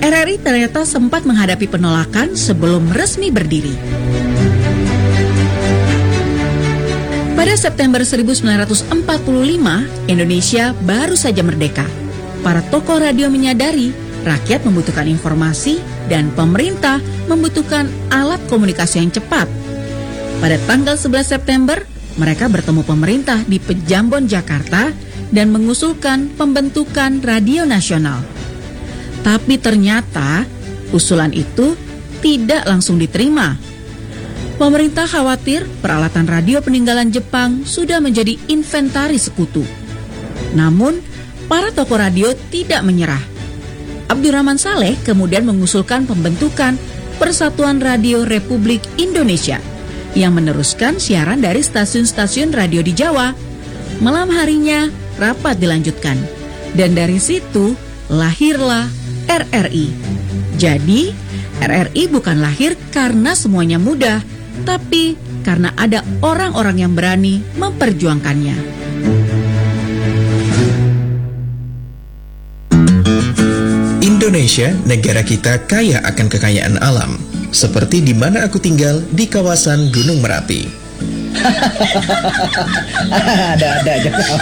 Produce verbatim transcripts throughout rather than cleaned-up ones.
R R I ternyata sempat menghadapi penolakan sebelum resmi berdiri. Pada September seribu sembilan ratus empat puluh lima, Indonesia baru saja merdeka. Para tokoh radio menyadari rakyat membutuhkan informasi dan pemerintah membutuhkan alat komunikasi yang cepat. Pada tanggal sebelas September, mereka bertemu pemerintah di Pejambon, Jakarta dan mengusulkan pembentukan radio nasional. Tapi ternyata usulan itu tidak langsung diterima. Pemerintah khawatir peralatan radio peninggalan Jepang sudah menjadi inventaris sekutu. Namun, para tokoh radio tidak menyerah. Abdurrahman Saleh kemudian mengusulkan pembentukan Persatuan Radio Republik Indonesia yang meneruskan siaran dari stasiun-stasiun radio di Jawa. Malam harinya, rapat dilanjutkan. Dan dari situ, lahirlah R R I. Jadi, R R I bukan lahir karena semuanya mudah, tapi karena ada orang-orang yang berani memperjuangkannya. Indonesia, negara kita kaya akan kekayaan alam, seperti di mana aku tinggal di kawasan Gunung Merapi. Ada-ada aja kamu.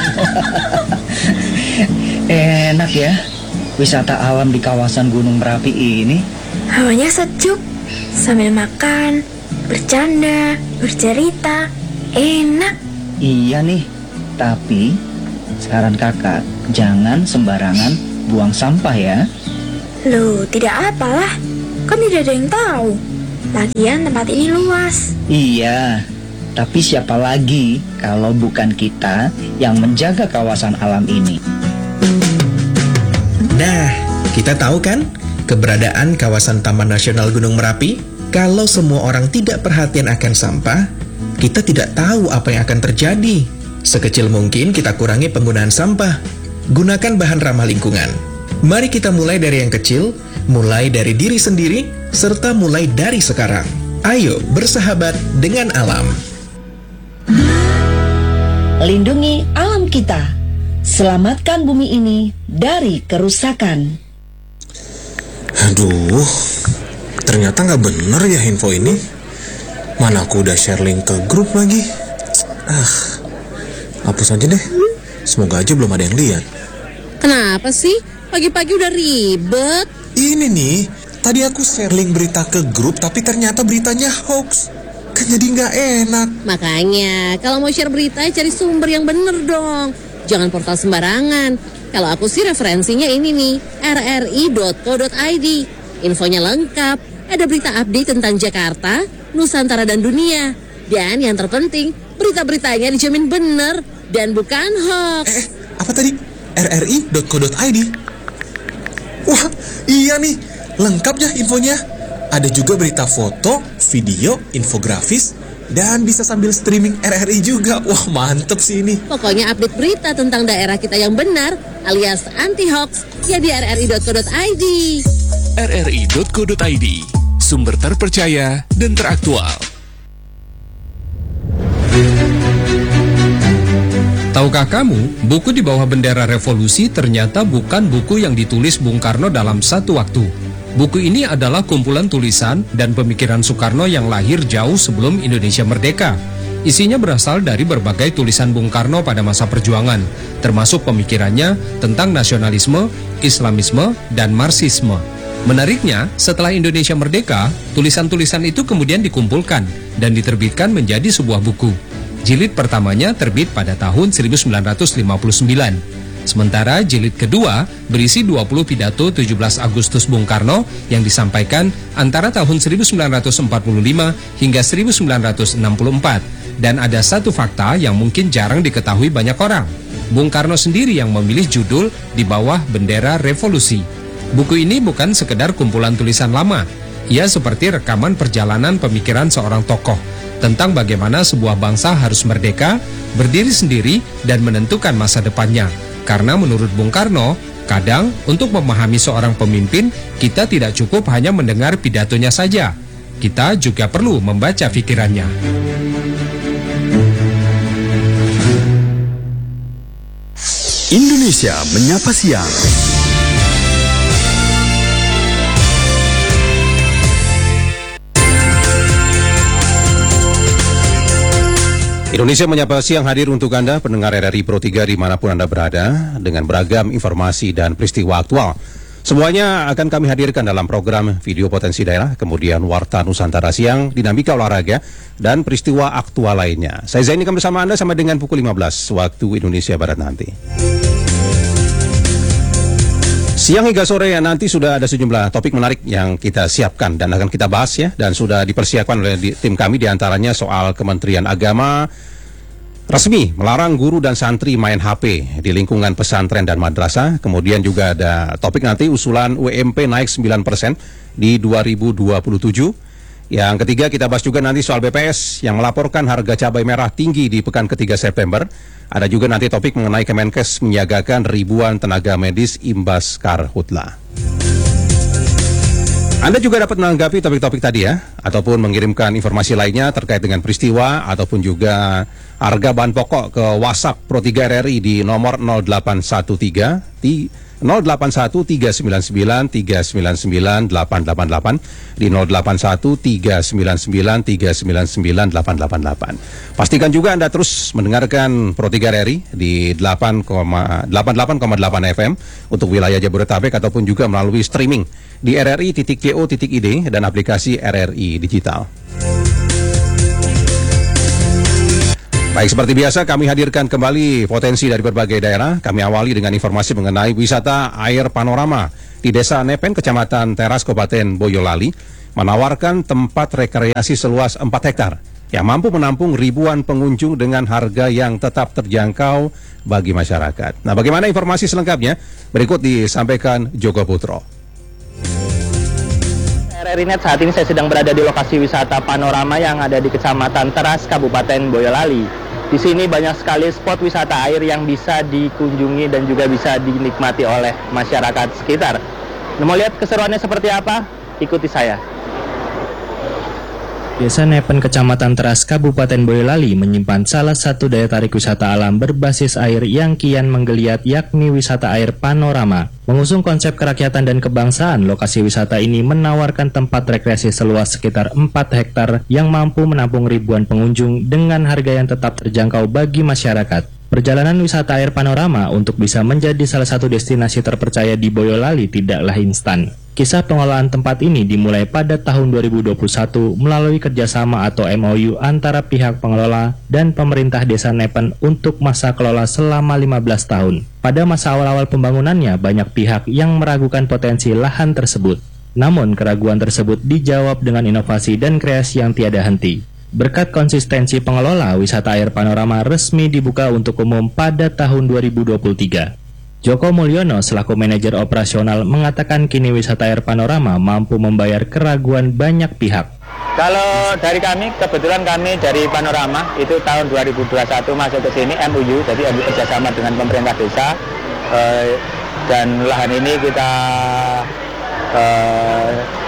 Enak ya, wisata alam di kawasan Gunung Merapi ini. Hawanya sejuk, sambil makan, bercanda, bercerita, enak. Iya nih, tapi saran kakak, jangan sembarangan buang sampah ya. Loh, tidak apalah, kan tidak ada yang tahu. Lagian tempat ini luas. Iya, tapi siapa lagi kalau bukan kita yang menjaga kawasan alam ini? Nah, kita tahu kan keberadaan kawasan Taman Nasional Gunung Merapi? Kalau semua orang tidak perhatian akan sampah, kita tidak tahu apa yang akan terjadi. Sekecil mungkin kita kurangi penggunaan sampah. Gunakan bahan ramah lingkungan. Mari kita mulai dari yang kecil, mulai dari diri sendiri, serta mulai dari sekarang. Ayo bersahabat dengan alam. Lindungi alam kita. Selamatkan bumi ini dari kerusakan. Aduh, ternyata nggak bener ya info ini. Mana aku udah share link ke grup lagi. Ah, hapus aja deh. Semoga aja belum ada yang lihat. Kenapa sih? Pagi-pagi udah ribet. Ini nih, tadi aku share link berita ke grup, tapi ternyata beritanya hoax. Kan jadi nggak enak. Makanya, kalau mau share berita, cari sumber yang bener dong. Jangan portal sembarangan. Kalau aku sih referensinya ini nih, r r i dot co dot i d. Infonya lengkap, ada berita update tentang Jakarta, Nusantara dan dunia. Dan yang terpenting, berita-beritanya dijamin bener dan bukan hoax. Eh, apa tadi? r r i dot co dot i d. Wah, iya nih, lengkap ya infonya. Ada juga berita foto, video, infografis, dan bisa sambil streaming R R I juga. Wah, mantep sih ini. Pokoknya update berita tentang daerah kita yang benar, alias anti-hoax, ya di r r i dot co dot i d. r r i dot co dot i d, sumber terpercaya dan teraktual. Tahukah kamu, buku di bawah bendera revolusi ternyata bukan buku yang ditulis Bung Karno dalam satu waktu. Buku ini adalah kumpulan tulisan dan pemikiran Soekarno yang lahir jauh sebelum Indonesia merdeka. Isinya berasal dari berbagai tulisan Bung Karno pada masa perjuangan, termasuk pemikirannya tentang nasionalisme, Islamisme, dan Marxisme. Menariknya, setelah Indonesia merdeka, tulisan-tulisan itu kemudian dikumpulkan dan diterbitkan menjadi sebuah buku. Jilid pertamanya terbit pada tahun seribu sembilan ratus lima puluh sembilan. Sementara jilid kedua berisi dua puluh pidato tujuh belas Agustus Bung Karno yang disampaikan antara tahun seribu sembilan ratus empat puluh lima hingga seribu sembilan ratus enam puluh empat. Dan ada satu fakta yang mungkin jarang diketahui banyak orang. Bung Karno sendiri yang memilih judul di bawah bendera revolusi. Buku ini bukan sekedar kumpulan tulisan lama. Ia seperti rekaman perjalanan pemikiran seorang tokoh tentang bagaimana sebuah bangsa harus merdeka, berdiri sendiri, dan menentukan masa depannya. Karena menurut Bung Karno, kadang untuk memahami seorang pemimpin, kita tidak cukup hanya mendengar pidatonya saja. Kita juga perlu membaca pikirannya. Indonesia Menyapa Siang. Indonesia Menyapa Siang hadir untuk Anda pendengar R R I Pro tiga dimanapun Anda berada dengan beragam informasi dan peristiwa aktual. Semuanya akan kami hadirkan dalam program Video Potensi Daerah, kemudian Warta Nusantara Siang, Dinamika Olahraga, dan peristiwa aktual lainnya. Saya Zaini akan bersama Anda sampai dengan pukul lima belas waktu Indonesia Barat nanti. Siang hingga sore nanti sudah ada sejumlah topik menarik yang kita siapkan dan akan kita bahas ya, dan sudah dipersiapkan oleh di, tim kami, diantaranya soal Kementerian Agama resmi melarang guru dan santri main H P di lingkungan pesantren dan madrasah. Kemudian juga ada topik nanti usulan U M P naik sembilan persen di dua ribu dua puluh tujuh. Yang ketiga kita bahas juga nanti soal B P S yang melaporkan harga cabai merah tinggi di pekan ketiga September. Ada juga nanti topik mengenai Kemenkes menyiagakan ribuan tenaga medis imbas karhutla. Anda juga dapat menanggapi topik-topik tadi ya, ataupun mengirimkan informasi lainnya terkait dengan peristiwa ataupun juga harga bahan pokok ke WhatsApp Pro tiga R R I di nomor nol delapan satu tiga nol delapan satu tiga sembilan sembilan tiga sembilan sembilan delapan delapan delapan di nol delapan satu tiga sembilan sembilan tiga sembilan sembilan delapan delapan delapan. Pastikan juga Anda terus mendengarkan Pro tiga R R I di delapan koma delapan koma delapan F M untuk wilayah Jabodetabek ataupun juga melalui streaming di r r i titik co titik i d dan aplikasi R R I Digital. Baik, seperti biasa kami hadirkan kembali potensi dari berbagai daerah. Kami awali dengan informasi mengenai wisata air panorama di Desa Nepen, Kecamatan Teras, Kabupaten Boyolali, menawarkan tempat rekreasi seluas empat hektar yang mampu menampung ribuan pengunjung dengan harga yang tetap terjangkau bagi masyarakat. Nah, bagaimana informasi selengkapnya? Berikut disampaikan Joko Putro. R R I Net, saat ini saya sedang berada di lokasi wisata panorama yang ada di Kecamatan Teras, Kabupaten Boyolali. Di sini banyak sekali spot wisata air yang bisa dikunjungi dan juga bisa dinikmati oleh masyarakat sekitar. Nah, mau lihat keseruannya seperti apa? Ikuti saya. Desa Nepen, Kecamatan Teras, Kabupaten Boyolali menyimpan salah satu daya tarik wisata alam berbasis air yang kian menggeliat, yakni wisata air panorama. Mengusung konsep kerakyatan dan kebangsaan, lokasi wisata ini menawarkan tempat rekreasi seluas sekitar empat hektar yang mampu menampung ribuan pengunjung dengan harga yang tetap terjangkau bagi masyarakat. Perjalanan wisata air panorama untuk bisa menjadi salah satu destinasi terpercaya di Boyolali tidaklah instan. Kisah pengelolaan tempat ini dimulai pada tahun dua ribu dua puluh satu melalui kerjasama atau M O U antara pihak pengelola dan pemerintah Desa Nepen untuk masa kelola selama lima belas tahun. Pada masa awal-awal pembangunannya, banyak pihak yang meragukan potensi lahan tersebut. Namun, keraguan tersebut dijawab dengan inovasi dan kreasi yang tiada henti. Berkat konsistensi pengelola, wisata air panorama resmi dibuka untuk umum pada tahun dua ribu dua puluh tiga. Joko Mulyono selaku manajer operasional mengatakan kini wisata air panorama mampu membayar keraguan banyak pihak. Kalau dari kami, kebetulan kami dari Panorama itu tahun dua ribu dua puluh satu masuk ke sini M O U, jadi M O U kerjasama dengan pemerintah desa, eh, dan lahan ini kita eh,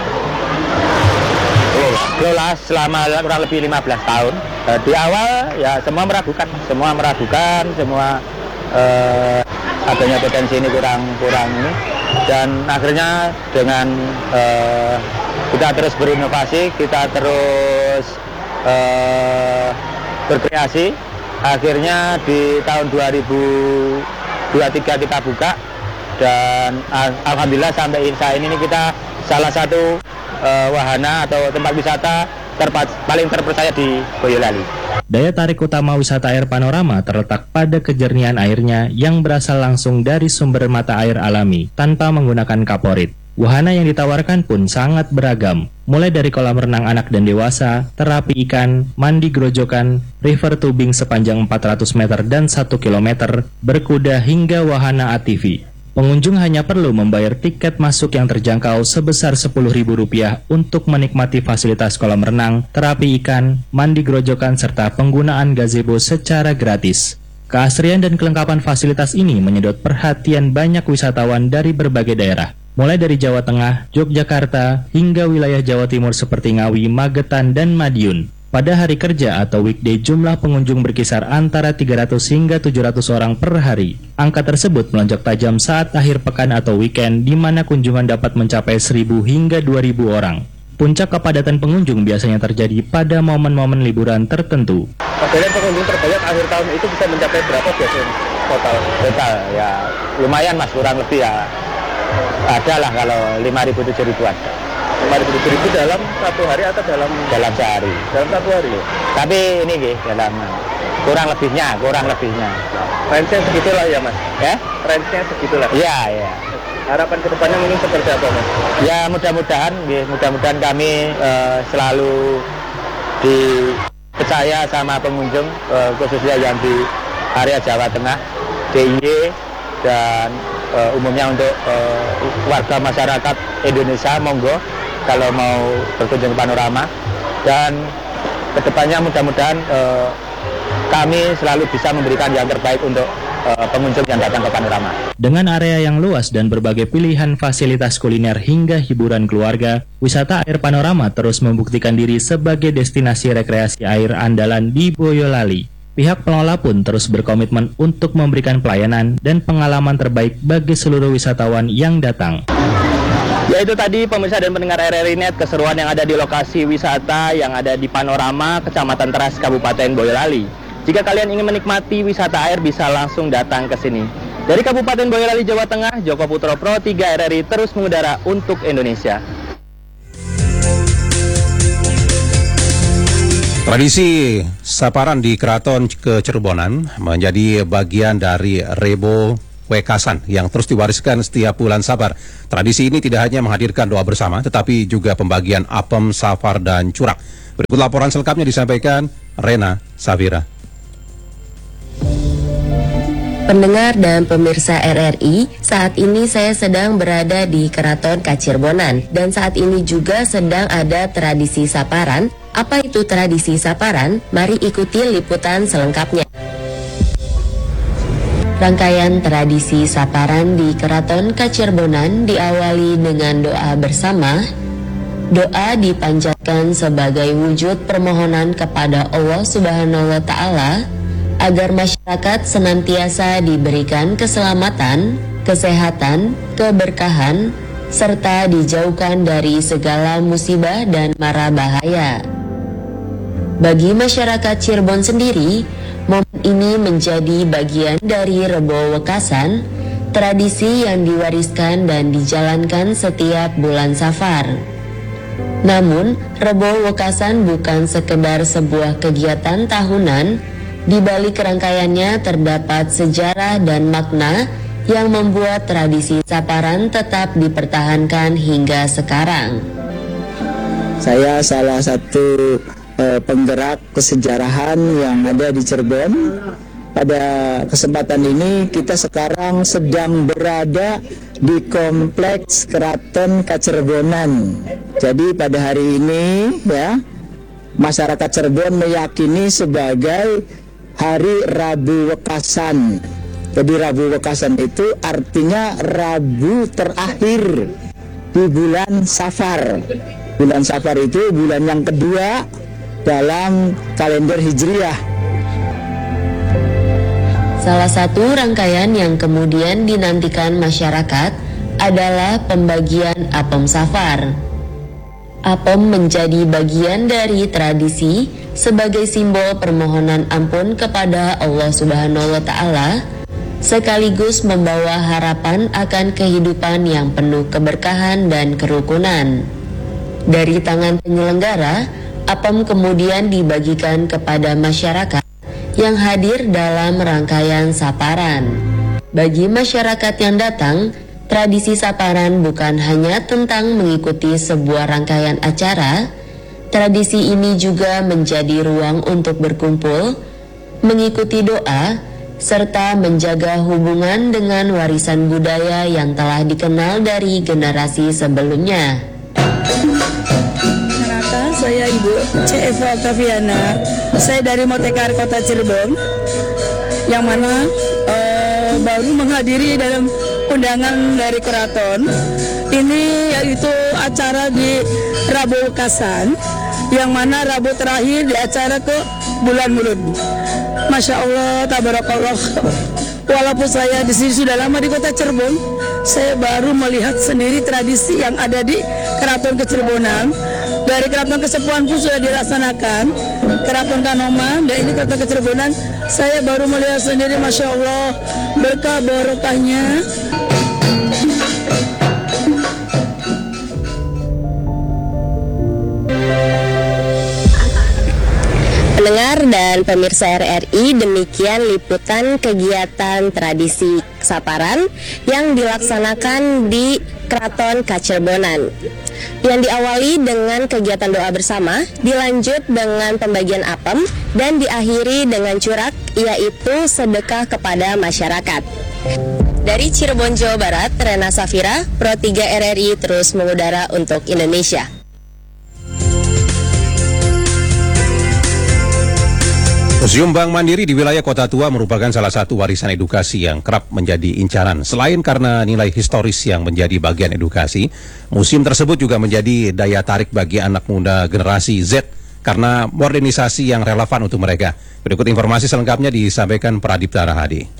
kelola selama kurang lebih lima belas tahun. Eh, di awal ya semua meragukan, semua meragukan, semua eh, adanya potensi ini kurang kurang ini, dan akhirnya dengan uh, kita terus berinovasi, kita terus uh, berkreasi, akhirnya di tahun dua ribu dua puluh tiga kita buka, dan uh, alhamdulillah sampai saat ini kita salah satu uh, wahana atau tempat wisata terpa- paling terpercaya di Boyolali. Daya tarik utama wisata air panorama terletak pada kejernihan airnya yang berasal langsung dari sumber mata air alami tanpa menggunakan kaporit. Wahana yang ditawarkan pun sangat beragam, mulai dari kolam renang anak dan dewasa, terapi ikan, mandi grojokan, river tubing sepanjang empat ratus meter dan satu kilometer, berkuda hingga wahana A T V. Pengunjung hanya perlu membayar tiket masuk yang terjangkau sebesar sepuluh ribu rupiah untuk menikmati fasilitas kolam renang, terapi ikan, mandi grojokan, serta penggunaan gazebo secara gratis. Keasrian dan kelengkapan fasilitas ini menyedot perhatian banyak wisatawan dari berbagai daerah, mulai dari Jawa Tengah, Yogyakarta, hingga wilayah Jawa Timur seperti Ngawi, Magetan, dan Madiun. Pada hari kerja atau weekday, jumlah pengunjung berkisar antara tiga ratus hingga tujuh ratus orang per hari. Angka tersebut melonjak tajam saat akhir pekan atau weekend, di mana kunjungan dapat mencapai seribu hingga dua ribu orang. Puncak kepadatan pengunjung biasanya terjadi pada momen-momen liburan tertentu. Kemudian pengunjung terbanyak akhir tahun itu bisa mencapai berapa biasanya total? Total ya lumayan mas, kurang lebih ya ada lah kalau lima ribu tujuh ribuan. lima ribu tujuh ribu dalam satu hari atau dalam dalam sehari? Dalam satu hari. Tapi ini gih dalam kurang lebihnya, kurang lebihnya. Range-nya segitulah ya mas? Ya? Range-nya segitulah? Iya, iya. Harapan kedepannya mungkin seperti apa mas? Ya mudah-mudahan, mudah-mudahan kami uh, selalu dipercaya sama pengunjung, uh, khususnya yang di area Jawa Tengah, D I Y dan uh, umumnya untuk uh, warga masyarakat Indonesia, monggo kalau mau berkunjung ke Panorama, dan kedepannya mudah-mudahan uh, kami selalu bisa memberikan yang terbaik untuk uh, pengunjung yang datang ke Panorama. Dengan area yang luas dan berbagai pilihan fasilitas kuliner hingga hiburan keluarga, wisata air Panorama terus membuktikan diri sebagai destinasi rekreasi air andalan di Boyolali. Pihak pengelola pun terus berkomitmen untuk memberikan pelayanan dan pengalaman terbaik bagi seluruh wisatawan yang datang. Ya itu tadi pemirsa dan pendengar R R I Net, keseruan yang ada di lokasi wisata yang ada di Panorama, Kecamatan Teras, Kabupaten Boyolali. Jika kalian ingin menikmati wisata air bisa langsung datang ke sini. Dari Kabupaten Boyolali, Jawa Tengah, Joko Putro Pro tiga R R I terus mengudara untuk Indonesia. Tradisi saparan di Keraton Kecerbonan menjadi bagian dari Rebo Wekasan yang terus diwariskan setiap bulan Safar. Tradisi ini tidak hanya menghadirkan doa bersama, tetapi juga pembagian apem, safar, dan curak. Berikut laporan selengkapnya disampaikan Rena Safira. Pendengar dan pemirsa R R I, saat ini saya sedang berada di Keraton Kacirbonan dan saat ini juga sedang ada tradisi saparan. Apa itu tradisi saparan? Mari ikuti liputan selengkapnya. Rangkaian tradisi saparan di Keraton Kacirbonan diawali dengan doa bersama. Doa dipanjatkan sebagai wujud permohonan kepada Allah Subhanahu wa Ta'ala agar masyarakat senantiasa diberikan keselamatan, kesehatan, keberkahan, serta dijauhkan dari segala musibah dan mara bahaya. Bagi masyarakat Cirebon sendiri, momen ini menjadi bagian dari Rebo Wekasan, tradisi yang diwariskan dan dijalankan setiap bulan Safar. Namun, Rebo Wekasan bukan sekedar sebuah kegiatan tahunan. Di balik rangkaiannya terdapat sejarah dan makna yang membuat tradisi saparan tetap dipertahankan hingga sekarang. Saya salah satu eh, penggerak kesejarahan yang ada di Cirebon. Pada kesempatan ini kita sekarang sedang berada di Kompleks Keraton Kacirbonan. Jadi pada hari ini ya, masyarakat Cirebon meyakini sebagai Hari Rabu Wekasan. Jadi Rabu Wekasan itu artinya Rabu terakhir di bulan Safar. Bulan Safar itu bulan yang kedua dalam kalender Hijriah. Salah satu rangkaian yang kemudian dinantikan masyarakat adalah pembagian apem safar. Apem menjadi bagian dari tradisi sebagai simbol permohonan ampun kepada Allah Subhanahu wa Ta'ala, sekaligus membawa harapan akan kehidupan yang penuh keberkahan dan kerukunan. Dari tangan penyelenggara, apem kemudian dibagikan kepada masyarakat yang hadir dalam rangkaian saparan. Bagi masyarakat yang datang, tradisi saparan bukan hanya tentang mengikuti sebuah rangkaian acara. Tradisi ini juga menjadi ruang untuk berkumpul, mengikuti doa, serta menjaga hubungan dengan warisan budaya yang telah dikenal dari generasi sebelumnya. Perkenalkan, saya Ibu C. Eva Octaviana. Saya dari Motekar, Kota Cirebon, yang mana uh, baru menghadiri dalam undangan dari keraton. Ini yaitu acara di Rabu Wekasan, yang mana Rabu terakhir di acara ke bulan Mulud. Masya Allah, tabarakallah. Walaupun saya di sini sudah lama di Kota Cirebon, saya baru melihat sendiri tradisi yang ada di Keraton Kecirebonan. Dari Keraton Kesepuhan pun sudah dilaksanakan, Keraton Kanoma, dan ini kota Kecirebonan. Saya baru melihat sendiri, Masya Allah, berkah barokahnya. Pendengar dan pemirsa R R I, demikian liputan kegiatan tradisi kesaparan yang dilaksanakan di Keraton Kacirebonan. Yang diawali dengan kegiatan doa bersama, dilanjut dengan pembagian apem, dan diakhiri dengan curak, yaitu sedekah kepada masyarakat. Dari Cirebon, Jawa Barat, Rena Safira, Pro tiga R R I terus mengudara untuk Indonesia. Museum Bank Mandiri di wilayah Kota Tua merupakan salah satu warisan edukasi yang kerap menjadi incaran. Selain karena nilai historis yang menjadi bagian edukasi, museum tersebut juga menjadi daya tarik bagi anak muda generasi Z karena modernisasi yang relevan untuk mereka. Berikut informasi selengkapnya disampaikan Pradipta Rahadi.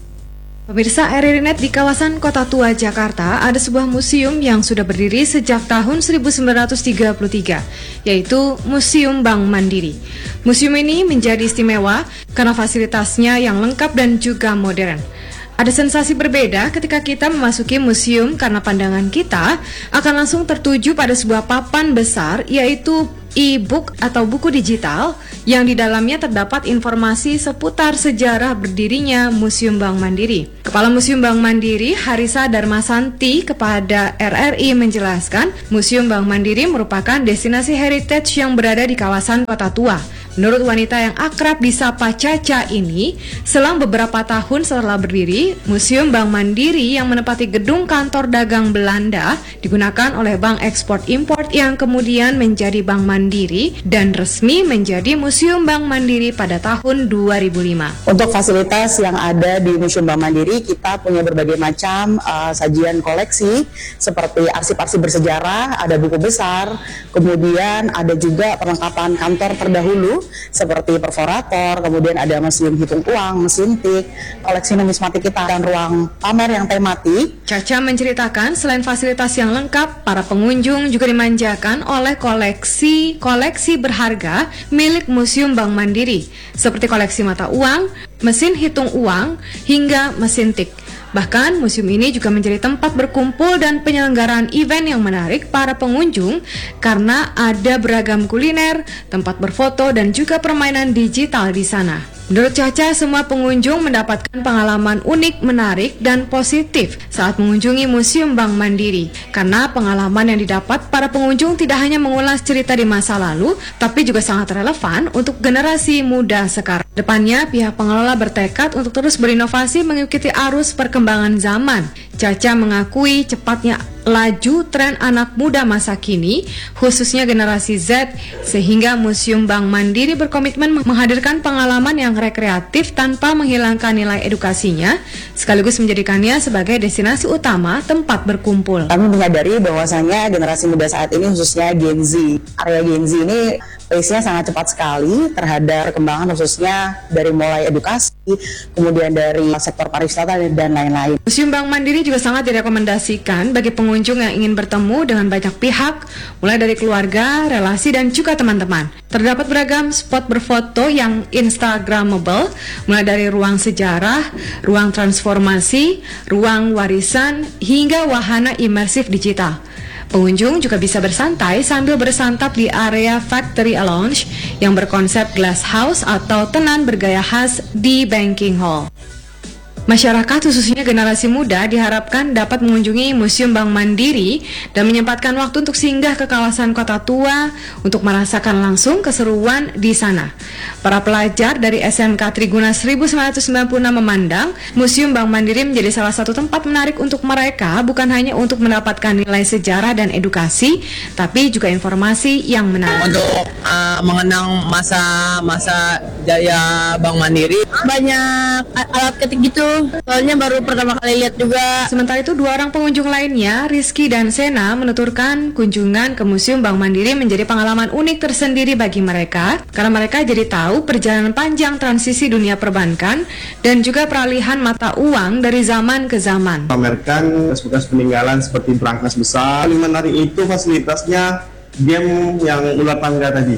Pemirsa R R I Net, di kawasan Kota Tua, Jakarta, ada sebuah museum yang sudah berdiri sejak tahun seribu sembilan ratus tiga puluh tiga, yaitu Museum Bank Mandiri. Museum ini menjadi istimewa karena fasilitasnya yang lengkap dan juga modern. Ada sensasi berbeda ketika kita memasuki museum karena pandangan kita akan langsung tertuju pada sebuah papan besar, yaitu e-book atau buku digital yang di dalamnya terdapat informasi seputar sejarah berdirinya Museum Bank Mandiri. Kepala Museum Bank Mandiri, Harisa Darmasanti, kepada R R I menjelaskan, Museum Bank Mandiri merupakan destinasi heritage yang berada di kawasan Kota Tua. Menurut wanita yang akrab disapa Caca ini, selang beberapa tahun setelah berdiri, Museum Bank Mandiri yang menempati gedung kantor dagang Belanda digunakan oleh Bank Ekspor Import yang kemudian menjadi Bank Mandiri dan resmi menjadi Museum Bank Mandiri pada tahun dua ribu lima. Untuk fasilitas yang ada di Museum Bank Mandiri, kita punya berbagai macam uh, sajian koleksi seperti arsip-arsip bersejarah, ada buku besar, kemudian ada juga perlengkapan kantor terdahulu seperti perforator, kemudian ada mesin hitung uang, mesin tik, koleksi numismatik kita, dan ruang pamer yang tematik. Caca menceritakan selain fasilitas yang lengkap, para pengunjung juga dimanjakan oleh koleksi-koleksi berharga milik Museum Bank Mandiri, seperti koleksi mata uang, mesin hitung uang, hingga mesin tik. Bahkan museum ini juga menjadi tempat berkumpul dan penyelenggaraan event yang menarik para pengunjung karena ada beragam kuliner, tempat berfoto, dan juga permainan digital di sana. Menurut Caca, semua pengunjung mendapatkan pengalaman unik, menarik, dan positif saat mengunjungi Museum Bank Mandiri. Karena pengalaman yang didapat para pengunjung tidak hanya mengulas cerita di masa lalu, tapi juga sangat relevan untuk generasi muda sekarang. Depannya, pihak pengelola bertekad untuk terus berinovasi mengikuti arus perkembangan zaman. Caca mengakui cepatnya laju tren anak muda masa kini, khususnya generasi Z, sehingga Museum Bank Mandiri berkomitmen menghadirkan pengalaman yang rekreatif tanpa menghilangkan nilai edukasinya, sekaligus menjadikannya sebagai destinasi utama tempat berkumpul. Kami menyadari bahwasanya generasi muda saat ini, khususnya Gen Z, area Gen Z ini pace-nya sangat cepat sekali terhadap perkembangan, khususnya dari mulai edukasi, kemudian dari sektor pariwisata dan lain-lain. Museum Bank Mandiri juga sangat direkomendasikan bagi pengunjung yang ingin bertemu dengan banyak pihak, mulai dari keluarga, relasi, dan juga teman-teman. Terdapat beragam spot berfoto yang instagramable, mulai dari ruang sejarah, ruang transformasi, ruang warisan, hingga wahana imersif digital. Pengunjung juga bisa bersantai sambil bersantap di area Factory Lounge yang berkonsep glass house atau tenan bergaya khas di Banking Hall. Masyarakat, khususnya generasi muda, diharapkan dapat mengunjungi Museum Bank Mandiri dan menyempatkan waktu untuk singgah ke kawasan Kota Tua untuk merasakan langsung keseruan di sana. Para pelajar dari S M K Triguna seribu sembilan ratus sembilan puluh enam memandang Museum Bank Mandiri menjadi salah satu tempat menarik untuk mereka, bukan hanya untuk mendapatkan nilai sejarah dan edukasi, tapi juga informasi yang menarik. Untuk uh, mengenang masa-masa jaya Bank Mandiri, banyak alat ketik gitu. Soalnya baru pertama kali lihat juga. Sementara itu, dua orang pengunjung lainnya, Rizky dan Sena, menuturkan kunjungan ke Museum Bank Mandiri menjadi pengalaman unik tersendiri bagi mereka, karena mereka jadi tahu perjalanan panjang transisi dunia perbankan dan juga peralihan mata uang dari zaman ke zaman. Pamerkan bekas-bekas peninggalan seperti berangkas besar. Paling menarik itu fasilitasnya game yang ular tangga tadi.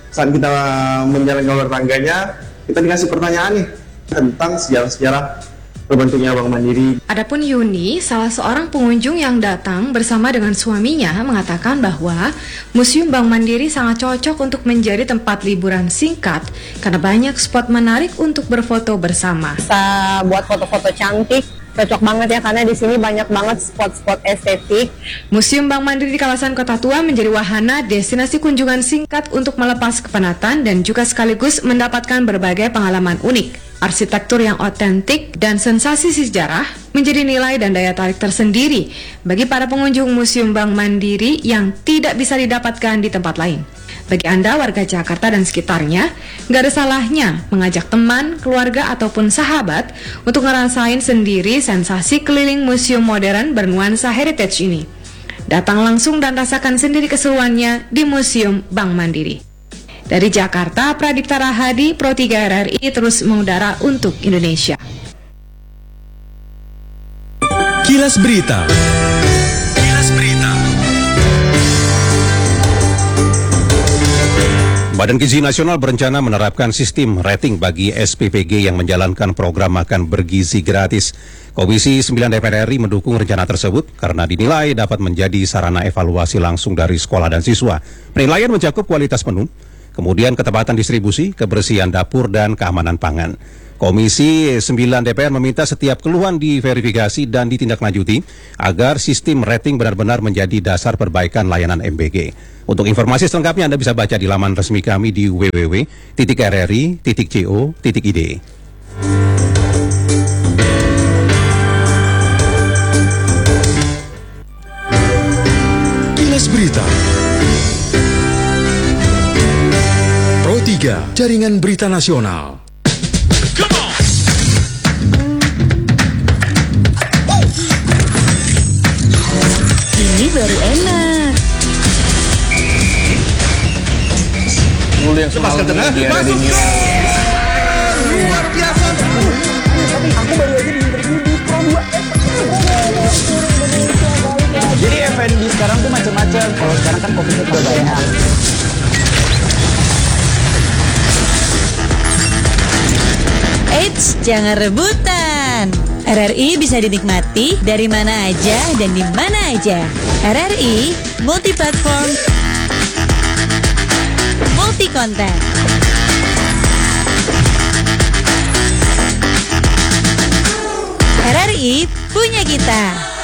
saat kita menjalankan rumah tangganya, kita dikasih pertanyaan nih tentang sejarah-sejarah terbentuknya Bank Mandiri. Adapun Yuni, salah seorang pengunjung yang datang bersama dengan suaminya, mengatakan bahwa Museum Bank Mandiri sangat cocok untuk menjadi tempat liburan singkat karena banyak spot menarik untuk berfoto bersama. Bisa buat foto-foto cantik, cocok banget ya karena di sini banyak banget spot-spot estetik. Museum Bank Mandiri di kawasan Kota Tua menjadi wahana destinasi kunjungan singkat untuk melepas kepenatan dan juga sekaligus mendapatkan berbagai pengalaman unik. Arsitektur yang otentik dan sensasi sejarah menjadi nilai dan daya tarik tersendiri bagi para pengunjung Museum Bank Mandiri yang tidak bisa didapatkan di tempat lain. Bagi Anda warga Jakarta dan sekitarnya, nggak ada salahnya mengajak teman, keluarga, ataupun sahabat untuk ngerasain sendiri sensasi keliling museum modern bernuansa heritage ini. Datang langsung dan rasakan sendiri keseruannya di Museum Bank Mandiri. Dari Jakarta, Pradipta Rahadi, Pro tiga R R I terus mengudara untuk Indonesia. Kilas Berita. Kilas Berita. Badan Gizi Nasional berencana menerapkan sistem rating bagi S P P G yang menjalankan program makan bergizi gratis. Komisi sembilan D P R R I mendukung rencana tersebut karena dinilai dapat menjadi sarana evaluasi langsung dari sekolah dan siswa. Penilaian mencakup kualitas menu, kemudian ketepatan distribusi, kebersihan dapur, dan keamanan pangan. Komisi sembilan D P R meminta setiap keluhan diverifikasi dan ditindaklanjuti agar sistem rating benar-benar menjadi dasar perbaikan layanan M B G. Untuk informasi selengkapnya Anda bisa baca di laman resmi kami di w w w titik r r i titik co titik i d. Kilas Berita. Pro tiga, Jaringan Berita Nasional. Ini baru enak. Dulu yang semalam di era di New luar biasa. Aku baru aja di interview di Pro dua. Jadi F and B sekarang tuh macam-macam. Kalau sekarang kan kopinya udah banyak. Eits, jangan rebutan. R R I bisa dinikmati dari mana aja dan di mana aja. R R I multi platform, multi konten. R R I punya kita.